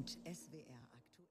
und SWR aktuell.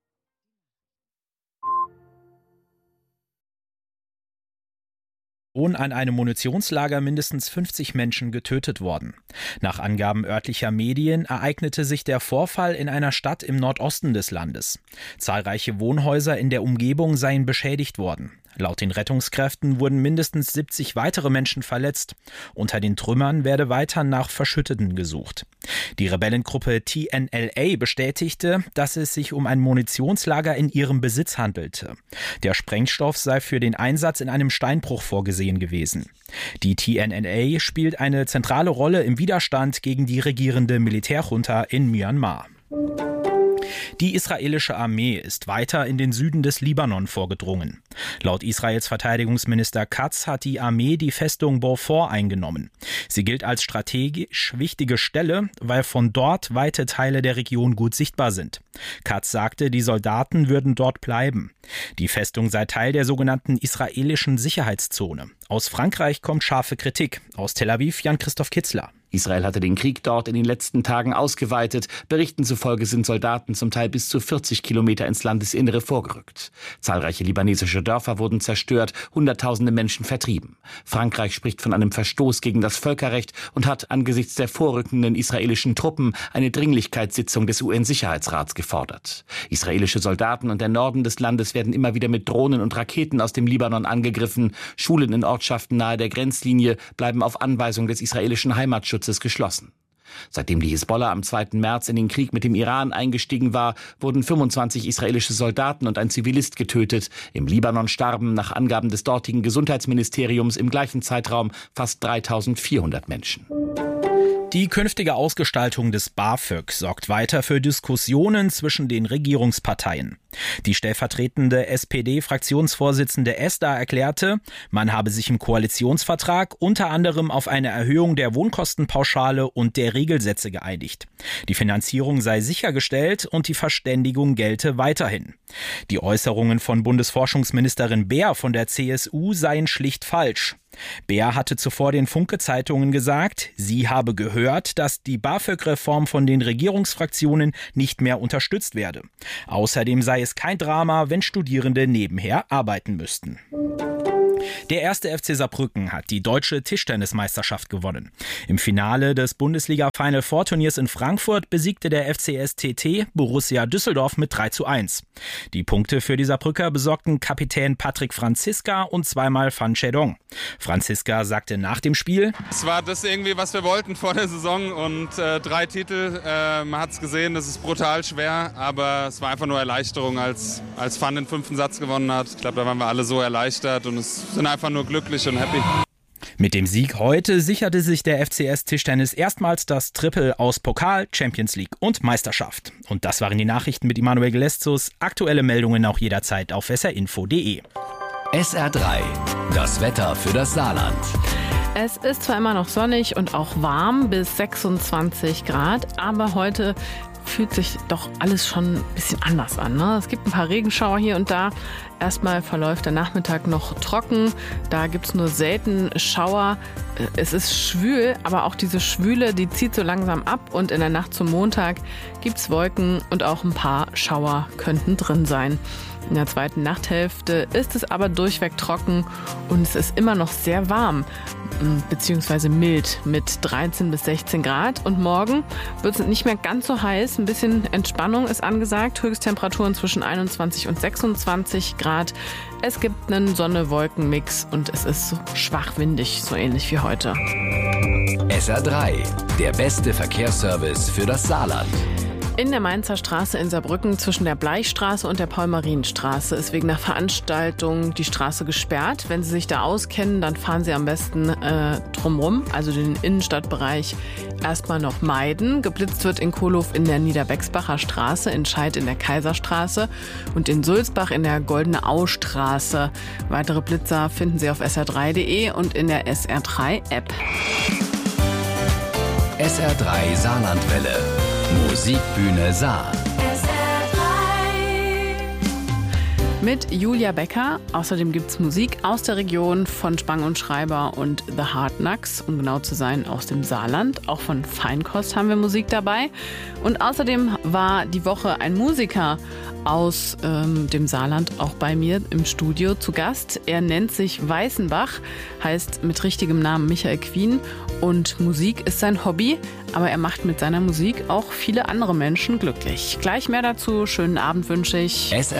An einem Munitionslager mindestens 50 Menschen getötet worden. Nach Angaben örtlicher Medien ereignete sich der Vorfall in einer Stadt im Nordosten des Landes. Zahlreiche Wohnhäuser in der Umgebung seien beschädigt worden. Laut den Rettungskräften wurden mindestens 70 weitere Menschen verletzt. Unter den Trümmern werde weiter nach Verschütteten gesucht. Die Rebellengruppe TNLA bestätigte, dass es sich um ein Munitionslager in ihrem Besitz handelte. Der Sprengstoff sei für den Einsatz in einem Steinbruch vorgesehen gewesen. Die TNLA spielt eine zentrale Rolle im Widerstand gegen die regierende Militärjunta in Myanmar. Die israelische Armee ist weiter in den Süden des Libanon vorgedrungen. Laut Israels Verteidigungsminister Katz hat die Armee die Festung Beaufort eingenommen. Sie gilt als strategisch wichtige Stelle, weil von dort weite Teile der Region gut sichtbar sind. Katz sagte, die Soldaten würden dort bleiben. Die Festung sei Teil der sogenannten israelischen Sicherheitszone. Aus Frankreich kommt scharfe Kritik. Aus Tel Aviv Jan-Christoph Kitzler. Israel hatte den Krieg dort in den letzten Tagen ausgeweitet. Berichten zufolge sind Soldaten zum Teil bis zu 40 Kilometer ins Landesinnere vorgerückt. Zahlreiche libanesische Dörfer wurden zerstört, Hunderttausende Menschen vertrieben. Frankreich spricht von einem Verstoß gegen das Völkerrecht und hat angesichts der vorrückenden israelischen Truppen eine Dringlichkeitssitzung des UN-Sicherheitsrats gefordert. Israelische Soldaten und der Norden des Landes werden immer wieder mit Drohnen und Raketen aus dem Libanon angegriffen. Schulen in Ortschaften nahe der Grenzlinie bleiben auf Anweisung des israelischen Heimatschutzes geschlossen. Seitdem die Hisbollah am 2. März in den Krieg mit dem Iran eingestiegen war, wurden 25 israelische Soldaten und ein Zivilist getötet. Im Libanon starben nach Angaben des dortigen Gesundheitsministeriums im gleichen Zeitraum fast 3.400 Menschen. Die künftige Ausgestaltung des BAföG sorgt weiter für Diskussionen zwischen den Regierungsparteien. Die stellvertretende SPD-Fraktionsvorsitzende Esther erklärte, man habe sich im Koalitionsvertrag unter anderem auf eine Erhöhung der Wohnkostenpauschale und der Regelsätze geeinigt. Die Finanzierung sei sichergestellt und die Verständigung gelte weiterhin. Die Äußerungen von Bundesforschungsministerin Beer von der CSU seien schlicht falsch. Beer hatte zuvor den Funke-Zeitungen gesagt, sie habe gehört, dass die BAföG-Reform von den Regierungsfraktionen nicht mehr unterstützt werde. Außerdem sei es kein Drama, wenn Studierende nebenher arbeiten müssten. Der 1. FC Saarbrücken hat die deutsche Tischtennismeisterschaft gewonnen. Im Finale des Bundesliga-Final Four Turniers in Frankfurt besiegte der FCS Borussia Düsseldorf mit 3:1. Die Punkte für die Saarbrücker besorgten Kapitän Patrick Franziska und zweimal Fan Chedong. Franziska sagte nach dem Spiel: Es war das irgendwie, was wir wollten vor der Saison und 3 Titel. Man hat es gesehen, das ist brutal schwer, aber es war einfach nur Erleichterung, als Fan den 5. Satz gewonnen hat. Ich glaube, da waren wir alle so erleichtert und sind einfach nur glücklich und happy. Mit dem Sieg heute sicherte sich der FCS Tischtennis erstmals das Triple aus Pokal, Champions League und Meisterschaft. Und das waren die Nachrichten mit Immanuel Geleszus. Aktuelle Meldungen auch jederzeit auf srinfo.de. SR3, das Wetter für das Saarland. Es ist zwar immer noch sonnig und auch warm bis 26 Grad, aber heute fühlt sich doch alles schon ein bisschen anders an, ne? Es gibt ein paar Regenschauer hier und da. Erstmal verläuft der Nachmittag noch trocken. Da gibt es nur selten Schauer. Es ist schwül, aber auch diese Schwüle, die zieht so langsam ab. Und in der Nacht zum Montag gibt es Wolken und auch ein paar Schauer könnten drin sein. In der zweiten Nachthälfte ist es aber durchweg trocken und es ist immer noch sehr warm, beziehungsweise mild mit 13 bis 16 Grad. Und morgen wird es nicht mehr ganz so heiß. Ein bisschen Entspannung ist angesagt. Höchsttemperaturen zwischen 21 und 26 Grad. Es gibt einen Sonne-Wolken-Mix und es ist so schwach windig, so ähnlich wie heute. SR3, der beste Verkehrsservice für das Saarland. In der Mainzer Straße in Saarbrücken zwischen der Bleichstraße und der Paul-Marienstraße ist wegen einer Veranstaltung die Straße gesperrt. Wenn Sie sich da auskennen, dann fahren Sie am besten drumrum, also den Innenstadtbereich erstmal noch meiden. Geblitzt wird in Kohlhof in der Niederbexbacher Straße, in Scheid in der Kaiserstraße und in Sulzbach in der Goldene Austraße. Weitere Blitzer finden Sie auf sr3.de und in der SR3-App. SR3 Saarlandwelle. Musikbühne Saar. mit Julia Becker. Außerdem gibt es Musik aus der Region von Spang und Schreiber und The Hard Knocks, um genau zu sein, aus dem Saarland. Auch von Feinkost haben wir Musik dabei. Und außerdem war die Woche ein Musiker aus dem Saarland auch bei mir im Studio zu Gast. Er nennt sich Weißenbach, heißt mit richtigem Namen Michael Quien und Musik ist sein Hobby, aber er macht mit seiner Musik auch viele andere Menschen glücklich. Gleich mehr dazu, schönen Abend wünsche ich.